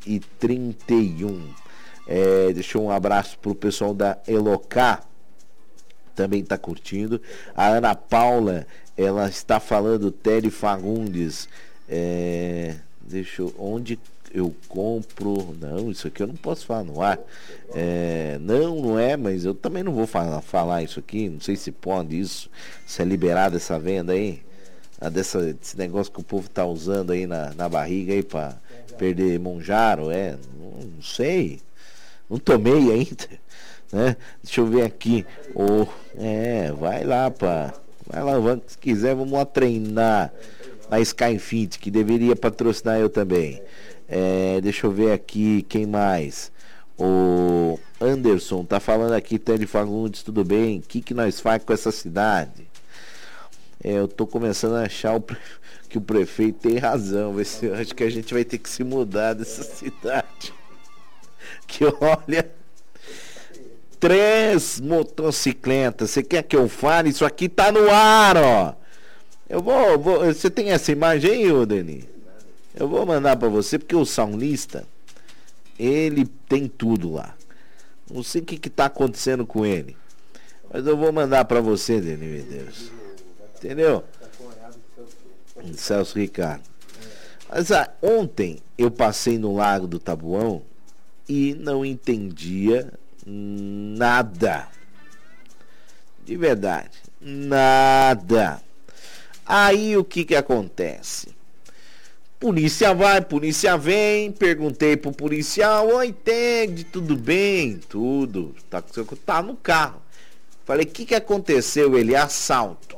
9h31. Deixa um abraço pro pessoal da Elocá, também está curtindo. A Ana Paula, ela está falando, Télio Fagundes, onde eu compro, não, isso aqui eu não posso falar no ar, não é, mas eu também não vou falar isso aqui, não sei se pode isso, se é liberado essa venda aí, desse negócio que o povo tá usando aí na barriga aí para perder Monjaro, não sei, não tomei ainda, né? Deixa eu ver aqui, vai lá, se quiser vamos lá treinar a Skyfit, que deveria patrocinar eu também. Deixa eu ver aqui, quem mais? O Anderson tá falando aqui, Télio Fagundes, tudo bem? O que nós faz com essa cidade? Eu tô começando a achar que o prefeito tem razão. Eu acho que a gente vai ter que se mudar dessa cidade. Que olha, 3 motocicletas. Você quer que eu fale? Isso aqui tá no ar, ó. Você tem essa imagem aí, ô Deni? Eu vou mandar pra você, porque o saunista, ele tem tudo lá. Não sei o que tá acontecendo com ele, mas eu vou mandar pra você, Deni Medeiros. Entendeu? Celso Ricardo. Mas ontem eu passei no Lago do Tabuão e não entendia nada. De verdade, nada. Aí o que acontece? Polícia vai, polícia vem. Perguntei pro policial: oi, entende, tudo bem? Tudo, tá no carro. Falei: o que aconteceu? Ele: assalto.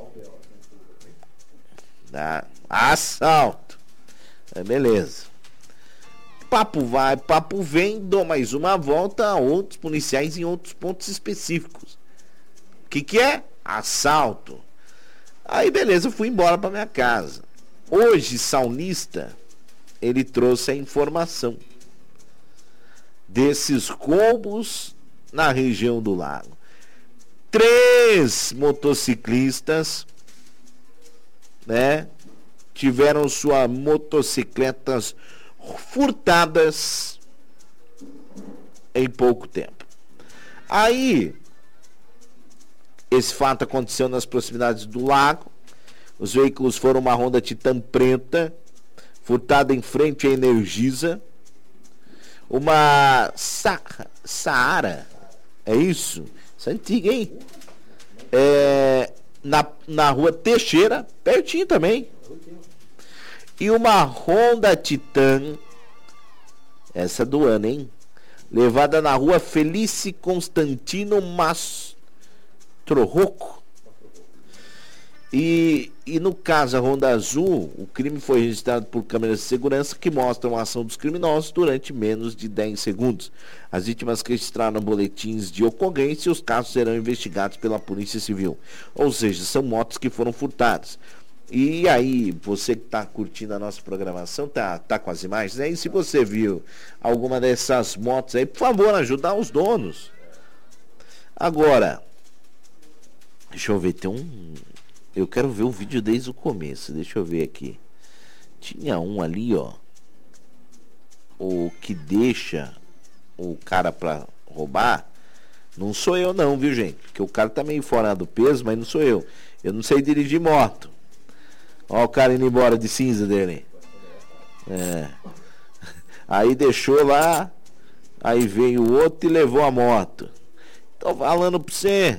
Assalto. Beleza. Papo vai, papo vem. Dou mais uma volta a outros policiais em outros pontos específicos. O que é? Assalto. Aí beleza, eu fui embora para minha casa. Hoje, saunista, ele trouxe a informação desses roubos na região do lago. 3 motociclistas, né, tiveram suas motocicletas furtadas em pouco tempo. Aí, esse fato aconteceu nas proximidades do lago. Os veículos foram uma Honda Titan preta, furtada em frente à Energisa, uma Saara, é isso? Isso é antiga, hein? Na rua Teixeira, pertinho também. E uma Honda Titan, essa do ano, hein? Levada na rua Felice Constantino Mastrorroco. E no caso, a Honda Azul, o crime foi registrado por câmeras de segurança que mostram a ação dos criminosos durante menos de 10 segundos. As vítimas registraram boletins de ocorrência e os casos serão investigados pela Polícia Civil. Ou seja, são motos que foram furtadas. E aí, você que está curtindo a nossa programação, tá com as imagens aí? Se você viu alguma dessas motos aí, por favor, ajudar os donos. Agora, deixa eu ver, eu quero ver o vídeo desde o começo. Deixa eu ver aqui. Tinha um ali, ó. O que deixa o cara pra roubar. Não sou eu não, viu, gente? Porque o cara tá meio fora do peso, mas não sou eu. Eu não sei dirigir moto. Ó o cara indo embora de cinza dele. Aí deixou lá. Aí veio o outro e levou a moto. Tô falando pra você.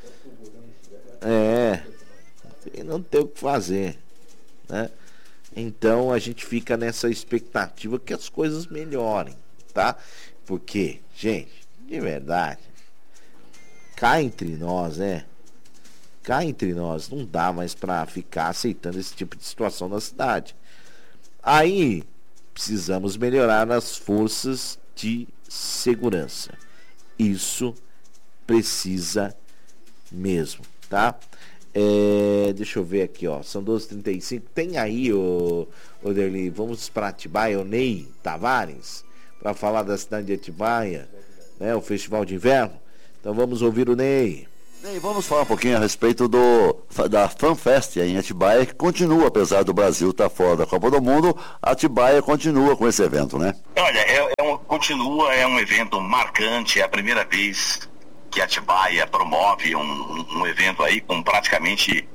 E não tem o que fazer, né? Então a gente fica nessa expectativa que as coisas melhorem, tá? Porque, gente, de verdade, cá entre nós, cá entre nós, não dá mais pra ficar aceitando esse tipo de situação na cidade. Aí precisamos melhorar as forças de segurança. Isso precisa mesmo, tá? Deixa eu ver aqui, ó. São 12h35. Tem aí, ô Derli, vamos para Atibaia, o Ney Tavares, para falar da cidade de Atibaia, né? O Festival de Inverno. Então vamos ouvir o Ney. E vamos falar um pouquinho a respeito da FanFest em Atibaia, que continua, apesar do Brasil estar fora da Copa do Mundo, Atibaia continua com esse evento, né? Olha, é continua, é um evento marcante, é a primeira vez que Atibaia promove um evento aí com praticamente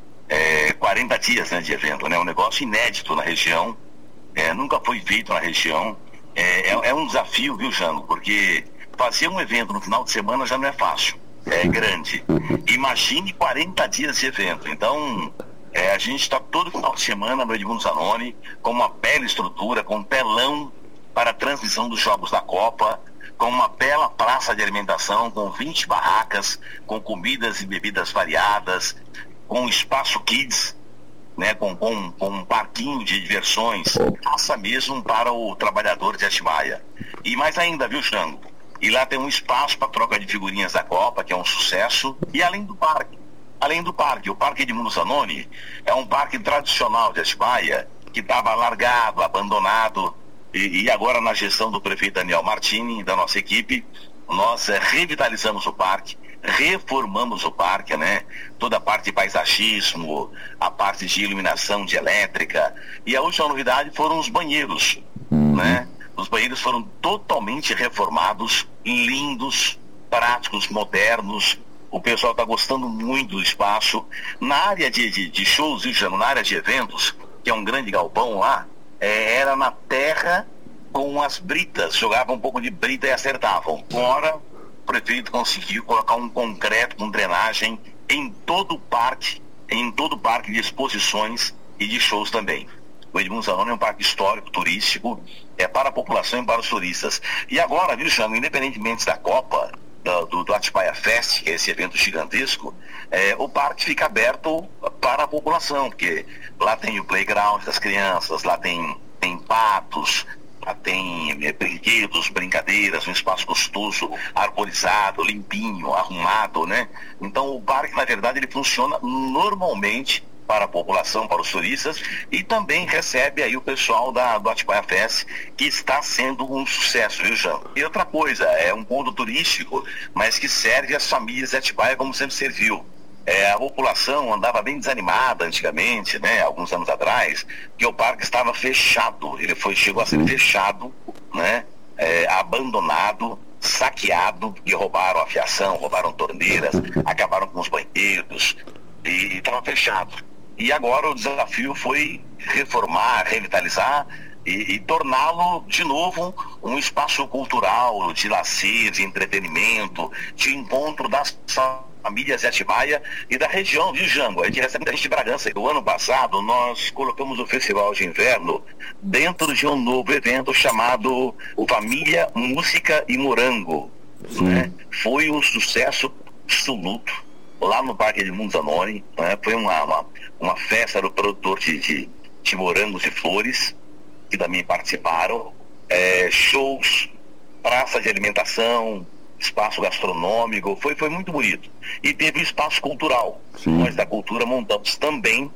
40 dias, né, de evento, né? Um negócio inédito na região, nunca foi feito na região. É um desafio, viu, Jango? Porque fazer um evento no final de semana já não é fácil, é grande. Imagine 40 dias de evento. Então, a gente está todo final de semana no Edmundo Zanoni com uma bela estrutura, com telão para a transmissão dos Jogos da Copa, com uma bela praça de alimentação, com 20 barracas, com comidas e bebidas variadas, com espaço kids, né, com um parquinho de diversões, passa mesmo para o trabalhador de Atibaia. E mais ainda, viu, Jango? E lá tem um espaço para troca de figurinhas da Copa, que é um sucesso, e além do parque, o Parque Edmundo Zanoni é um parque tradicional de Atibaia, que estava largado, abandonado, e agora na gestão do prefeito Daniel Martini, da nossa equipe, nós revitalizamos o parque, reformamos o parque, né? Toda a parte de paisagismo, a parte de iluminação, de elétrica, e a última novidade foram os banheiros, né? Os banheiros foram totalmente reformados, lindos, práticos, modernos. O pessoal está gostando muito do espaço. Na área de shows, na área de eventos, que é um grande galpão lá, era na terra com as britas, jogavam um pouco de brita e acertavam. Agora, o prefeito conseguiu colocar um concreto com drenagem em todo o parque de exposições e de shows também. O Edmundo Zanoni é um parque histórico, turístico, para a população e para os turistas. E agora, viu, Jango, independentemente da Copa, do Atibaia Fest, que é esse evento gigantesco, o parque fica aberto para a população, porque lá tem o playground das crianças, lá tem patos, lá tem brinquedos, brincadeiras, um espaço gostoso, arborizado, limpinho, arrumado, né? Então o parque, na verdade, ele funciona normalmente para a população, para os turistas, e também recebe aí o pessoal do Atibaia Fest, que está sendo um sucesso, viu, Jean? E outra coisa, é um ponto turístico, mas que serve às famílias de Atibaia como sempre serviu. A população andava bem desanimada antigamente, né, alguns anos atrás, que o parque estava fechado, chegou a ser fechado, né, abandonado, saqueado, e roubaram a fiação, roubaram torneiras, acabaram com os banheiros, e estava fechado. E agora o desafio foi reformar, revitalizar e torná-lo de novo um espaço cultural, de lazer, de entretenimento, de encontro das famílias de Atibaia e da região, viu, Jango? A gente recebe muita gente de Bragança. O ano passado nós colocamos o Festival de Inverno dentro de um novo evento chamado Família, Música e Morango, né? Foi um sucesso absoluto lá no Parque Edmundo Zanoni, né? Foi uma festa do produtor de morangos e flores, que também participaram, shows, praça de alimentação, espaço gastronômico, foi muito bonito. E teve um espaço cultural. Nós da cultura montamos também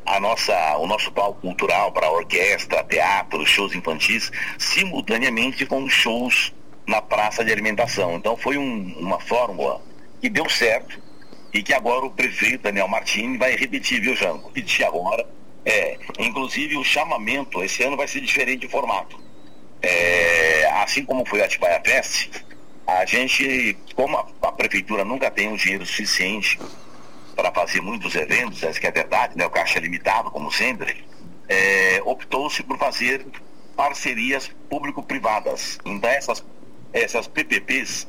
o nosso palco cultural para orquestra, teatro, shows infantis, simultaneamente com shows na praça de alimentação. Então foi uma fórmula que deu certo, e que agora o prefeito Daniel Martini vai repetir, viu, Jango? Repetir agora. Inclusive o chamamento esse ano vai ser diferente de formato. Assim como foi a Atibaia Fest, a gente, como a prefeitura nunca tem o dinheiro suficiente para fazer muitos eventos, essa que é a verdade, né? O caixa é limitado, como sempre, optou-se por fazer parcerias público-privadas. Então essas PPPs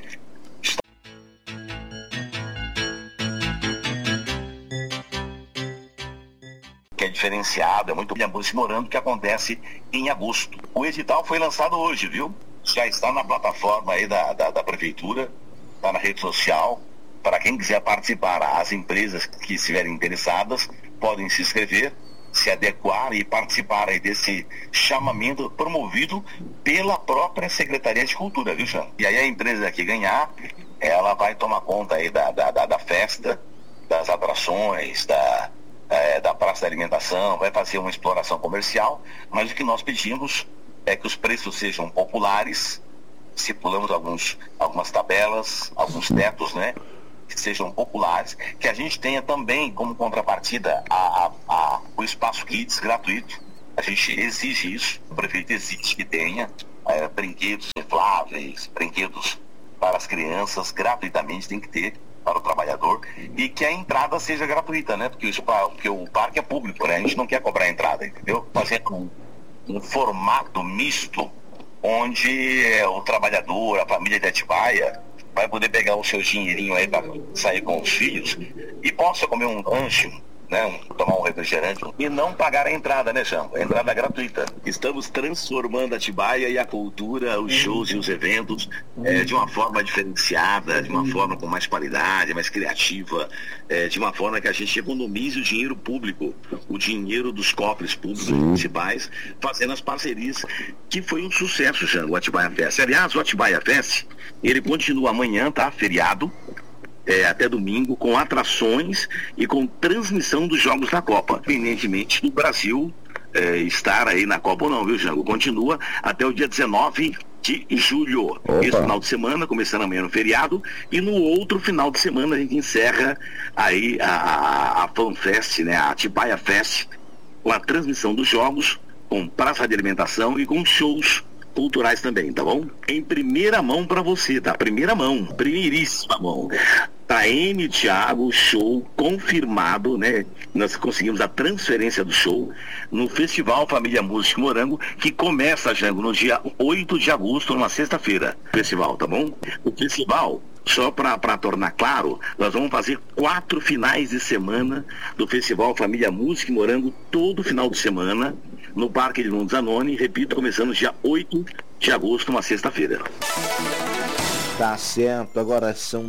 que é diferenciado, é muito bem morando, que acontece em agosto. O edital foi lançado hoje, viu? Já está na plataforma aí da prefeitura, está na rede social. Para quem quiser participar, as empresas que estiverem interessadas podem se inscrever, se adequar e participar aí desse chamamento promovido pela própria Secretaria de Cultura, viu, Jean? E aí a empresa que ganhar, ela vai tomar conta aí da festa, das atrações, da praça da alimentação, vai fazer uma exploração comercial, mas o que nós pedimos é que os preços sejam populares, estipulamos algumas tabelas, alguns tetos, né, que sejam populares, que a gente tenha também como contrapartida o espaço kids gratuito. A gente exige isso, o prefeito exige que tenha, brinquedos infláveis, brinquedos para as crianças, gratuitamente tem que ter para o trabalhador, e que a entrada seja gratuita, né? Porque o parque é público, né? A gente não quer cobrar a entrada, entendeu? Fazer um formato misto, onde o trabalhador, a família de Atibaia, vai poder pegar o seu dinheirinho aí para sair com os filhos e possa comer um lanche, né, tomar um refrigerante e não pagar a entrada, né, Jean? A entrada é gratuita. Estamos transformando Atibaia e a cultura, os shows e os eventos de uma forma diferenciada, de uma forma com mais qualidade, mais criativa, de uma forma que a gente economize o dinheiro público, o dinheiro dos cofres públicos municipais, fazendo as parcerias, que foi um sucesso, Jean, o Atibaia Fest. Aliás, o Atibaia Fest, ele continua amanhã, tá? Feriado. Até domingo, com atrações e com transmissão dos jogos da Copa, independentemente do Brasil estar aí na Copa ou não, viu, Jango? Continua até o dia 19 de julho. Esse final de semana, começando amanhã no feriado, e no outro final de semana a gente encerra aí a FanFest, né, a Atibaia Fest, com a transmissão dos jogos, com praça de alimentação e com shows culturais também, tá bom? Em primeira mão pra você, tá? Primeira mão, primeiríssima mão. Taene Thiago, show confirmado, né? Nós conseguimos a transferência do show no Festival Família Música Morango, que começa, Jango, no dia 8 de agosto, numa sexta-feira. Festival, tá bom? O festival, só para tornar claro, nós vamos fazer 4 finais de semana do Festival Família Música Morango, todo final de semana, no Parque de Lund Zanoni, repito, começando dia 8 de agosto, uma sexta-feira. Tá certo, agora são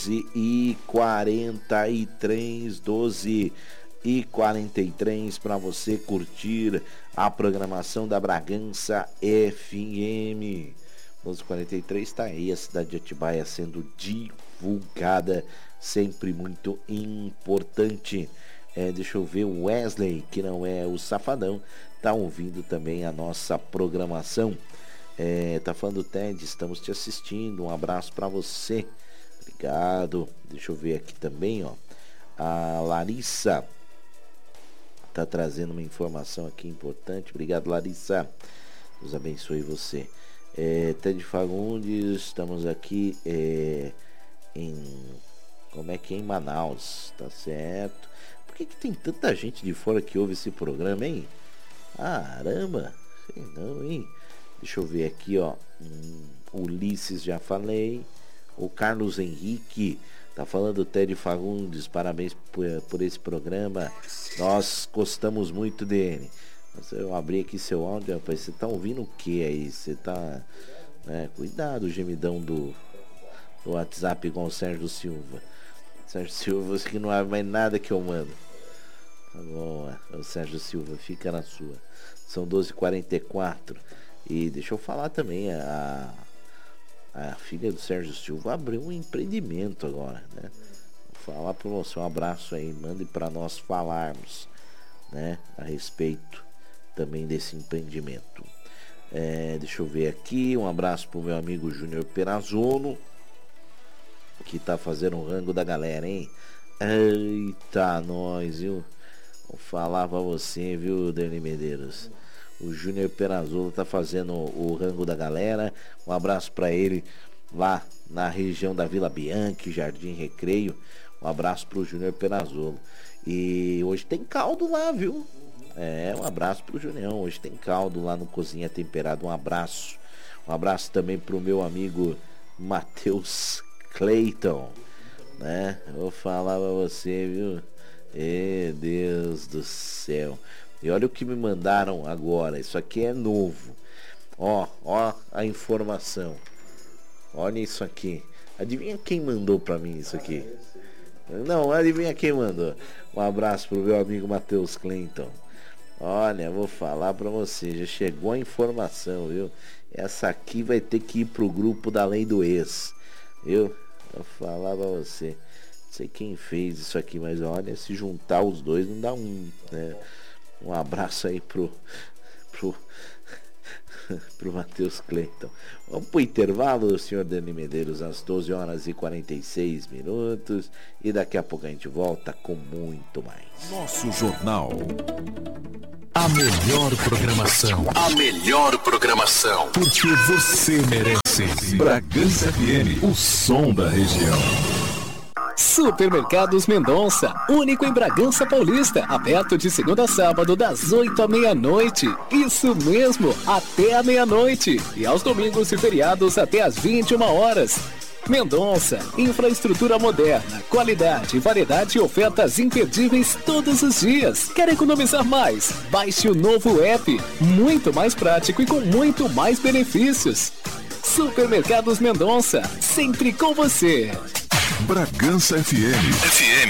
12h43, 12h43, para você curtir a programação da Bragança FM. 12h43, tá aí a cidade de Atibaia sendo divulgada, sempre muito importante. Deixa eu ver, o Wesley, que não é o Safadão, tá ouvindo também a nossa programação. Tá falando, Ted, estamos te assistindo, um abraço para você, obrigado. Deixa eu ver aqui também, ó, a Larissa tá trazendo uma informação aqui importante, obrigado, Larissa, Deus abençoe você. Ted Fagundes, estamos aqui em Manaus, tá certo? Por que tem tanta gente de fora que ouve esse programa, hein? Caramba, sei não, hein? Deixa eu ver aqui, ó. Ulisses, já falei. O Carlos Henrique tá falando, Ted Fagundes, parabéns por esse programa. Nós gostamos muito dele. Eu abri aqui seu áudio, rapaz. Você tá ouvindo o que aí? Você tá. Cuidado, gemidão do WhatsApp igual o Sérgio Silva. Sérgio Silva, você que não abre mais nada que eu mando. Tá bom, o Sérgio Silva, fica na sua. São 12h44. E deixa eu falar também, a filha do Sérgio Silva abriu um empreendimento agora, né? Vou falar para você, um abraço aí, mande para nós falarmos, né, a respeito também desse empreendimento. Deixa eu ver aqui, um abraço pro meu amigo Júnior Perazzolo, que tá fazendo um rango da galera, hein? Eita, nós, viu? Vou falar pra você, viu, Dani Medeiros? O Júnior Perazzolo tá fazendo o rango da galera. Um abraço pra ele lá na região da Vila Bianchi, Jardim Recreio. Um abraço pro Júnior Perazzolo. E hoje tem caldo lá, viu? Um abraço pro Junião. Hoje tem caldo lá no Cozinha Temperado. Um abraço. Um abraço também pro meu amigo Matheus Clayton, né? Eu vou falar pra você, viu? Deus do céu. E olha o que me mandaram agora. Isso aqui é novo. Ó a informação. Olha isso aqui. Adivinha quem mandou pra mim isso aqui? Não, adivinha quem mandou. Um abraço pro meu amigo Matheus Clayton. Olha, vou falar pra você. Já chegou a informação, viu? Essa aqui vai ter que ir pro grupo da Lei do Ex, viu? Vou falar pra você. Não sei quem fez isso aqui, mas olha, se juntar os dois não dá um, né? Um abraço aí pro Pro Matheus Cleiton. Vamos pro intervalo, senhor Dani Medeiros, às 12 horas e 46 minutos. E daqui a pouco a gente volta com muito mais. Nosso Jornal. A melhor programação. A melhor programação. Porque você merece. Bragança FM, o som da região. Supermercados Mendonça, único em Bragança Paulista, aberto de segunda a sábado das 8 à meia-noite. Isso mesmo, até a meia-noite. E aos domingos e feriados até às 21 horas. Mendonça, infraestrutura moderna, qualidade, variedade e ofertas imperdíveis todos os dias. Quer economizar mais? Baixe o novo app, muito mais prático e com muito mais benefícios. Supermercados Mendonça, sempre com você. Bragança FM.